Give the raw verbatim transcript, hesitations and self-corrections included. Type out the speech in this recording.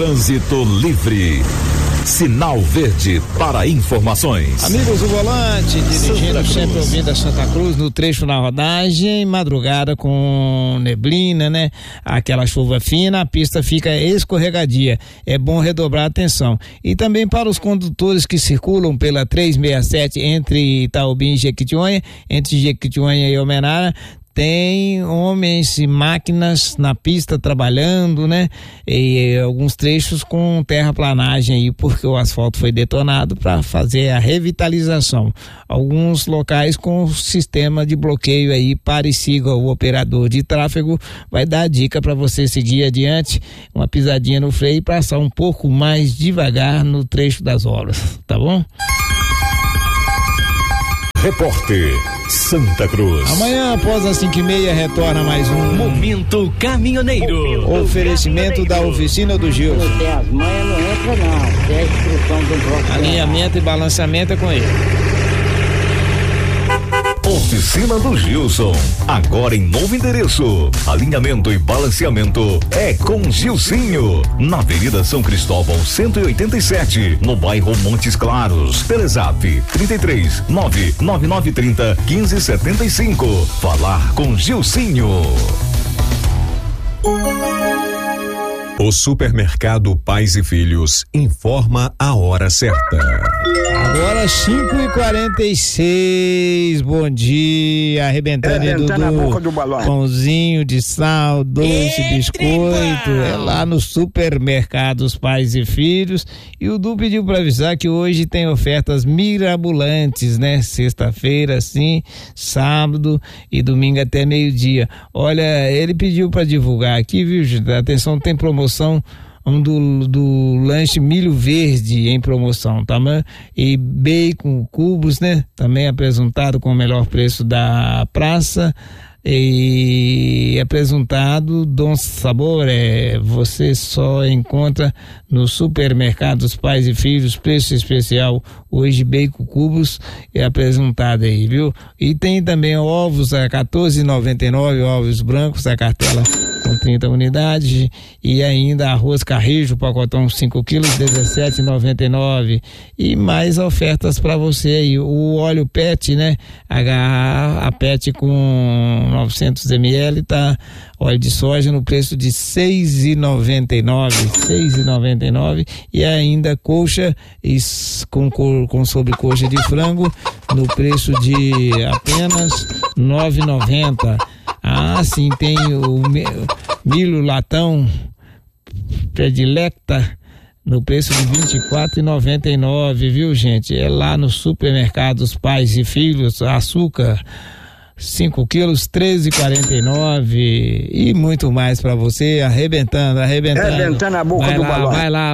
Trânsito livre. Sinal verde para informações. Amigos do volante, dirigindo sempre ouvindo a Santa Cruz no trecho na rodagem, madrugada com neblina, né? Aquela chuva fina, a pista fica escorregadia. É bom redobrar a atenção. E também para os condutores que circulam pela trezentos e sessenta e sete entre Itaobim e Jequitinhonha, entre Jequitinhonha e Almenara, tem homens e máquinas na pista trabalhando, né? E alguns trechos com terraplanagem aí, porque o asfalto foi detonado para fazer a revitalização. Alguns locais com sistema de bloqueio aí, pare e siga. O operador de tráfego vai dar a dica para você seguir adiante, uma pisadinha no freio e passar um pouco mais devagar no trecho das obras, tá bom? Repórter Santa Cruz. Amanhã, após as cinco e meia, retorna mais um Momento Caminhoneiro. Oferecimento da oficina do Gilson. As manhas não entra não, tem a instrução do próximo. Alinhamento e balanceamento é com ele. Oficina do Gilson, agora em novo endereço. Alinhamento e balanceamento é com Gilcinho, na Avenida São Cristóvão cento e oitenta e sete, no bairro Montes Claros. Telezap trinta e três, nove nove nove trinta, quinze setenta e cinco. Falar com Gilcinho. O supermercado Pais e Filhos informa a hora certa. Agora cinco e quarenta e seis, bom dia, arrebentando, é, Dudu, na boca do balão. Pãozinho de sal, doce, e biscoito, é lá no supermercados Pais e Filhos. E o Du pediu para avisar que hoje tem ofertas mirabolantes, né? Sexta-feira, sim, sábado e domingo até meio-dia. Olha, ele pediu para divulgar aqui, viu, gente? Atenção, tem promoção Um do, do lanche milho verde em promoção, tá? E bacon cubos, né? Também apresentado com o melhor preço da praça. E apresentado Dom Sabor, é, você só encontra no supermercados Pais e Filhos, preço especial hoje, bacon cubos é apresentado aí, viu? E tem também ovos a quatorze reais e noventa e nove centavos, ovos brancos, a cartela com trinta unidades, e ainda arroz carrejo, pacotão cinco quilos, dezessete reais e noventa e nove centavos, e mais ofertas para você aí. O óleo Pet, né? A, a Pet com novecentos mililitros, tá? Óleo de soja no preço de seis reais e noventa e nove centavos, seis reais e noventa e nove centavos, e ainda coxa com, com sobrecoxa de frango no preço de apenas nove reais e noventa centavos. Ah, sim, tem o milho latão predilecta no preço de vinte e quatro reais e noventa e nove centavos, viu, gente? É lá no supermercados Pais e Filhos. Açúcar cinco quilos, treze reais e quarenta e nove centavos, e muito mais para você, arrebentando, arrebentando. Arrebentando a boca vai do lá, balão. Vai lá,